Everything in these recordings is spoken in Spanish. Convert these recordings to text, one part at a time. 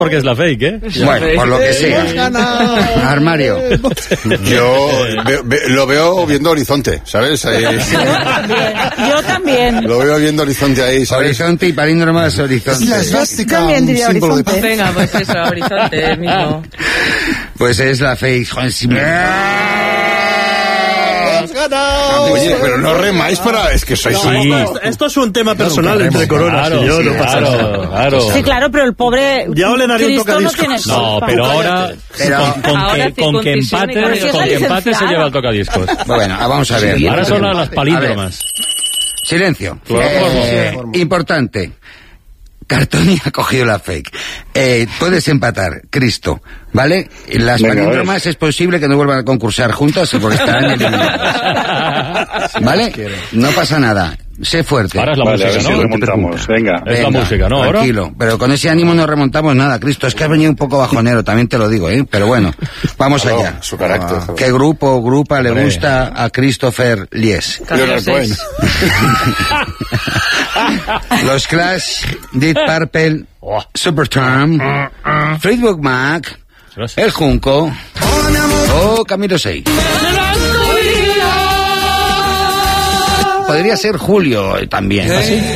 Porque es la fake, ¿eh? Bueno, por lo que sea. Armario. Yo lo veo viendo horizonte, ¿sabes? Ahí. Yo también. Lo veo viendo horizonte ahí, ¿sabes? Horizonte y palíndromas horizonte. La esvástica, También diría un símbolo de horizonte. paz. Venga, pues eso, horizonte mismo. Pues es la fake, joder, si me... Oye, pero no remáis para... Es que sois... Esto es un tema personal entre Coronas y yo, no pasa nada. Claro. Sí, claro, pero el pobre Ya Olenario Cristo toca no discos. tiene No, culpa. pero ahora Ahora con que circuncisión y empate se lleva el tocadiscos. Bueno, vamos a ver. Ahora son las palíndromas. Silencio. Cloroformo. Importante. Cartoni ha cogido la fake. Puedes empatar, Cristo, ¿vale? Las palíndromas es posible que no vuelvan a concursar juntas porque estarán eliminadas. ¿Vale? No pasa nada. Sé fuerte. Ahora es la música, a ver ¿no? si remontamos. Venga. Es la música, ¿no? Ahora. Tranquilo, pero con ese ánimo no remontamos nada, Cristo. Es que has venido un poco bajonero, también te lo digo, ¿eh? Pero bueno, vamos allá. Su carácter. ¿Qué grupo o grupa le gusta a Christopher Lies? Camilo 6. Los Clash, Deep Purple, Supertramp, Fleetwood Mac, El Junco o Camilo 6. Podría ser Julio también.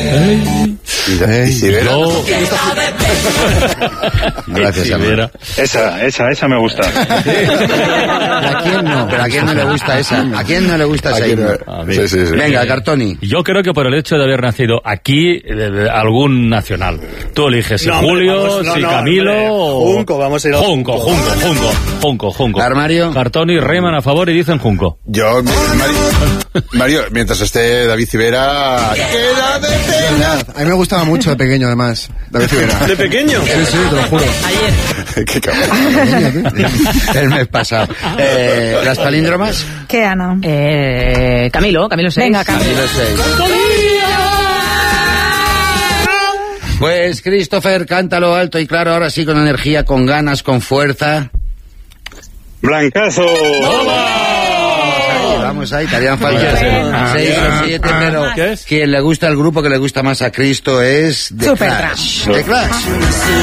Gracias, amigo. Esa me gusta. ¿A quién no? ¿Pero a quién no le gusta esa? ¿A quién no le gusta esa? Sí. Venga, Cartoni. Yo creo que por el hecho de haber nacido aquí, algún nacional. Tú eliges si Julio, si Camilo o... Junco, vamos a ir a... Junco. Armario. Cartoni reman a favor y dicen Junco. Yo, Mario, mientras esté David Civera... ¡Queda de pena! A mí me gustaba mucho de pequeño, además. David Civera. ¿De pequeño? Sí, te lo juro. Ayer. ¡Qué cabrón! El mes pasado. ¿Las palíndromas? ¿Qué, Ana? Camilo 6. Venga, Camilo. Camilo 6. Pues, Christopher, cántalo alto y claro, ahora sí, con energía, con ganas, con fuerza. Blancazo. Vamos ahí, te harían falta Bueno. 6 o 7, pero ¿Qué es? quien le gusta el grupo que le gusta más a Cristo es The Supertramp. Clash. The Clash.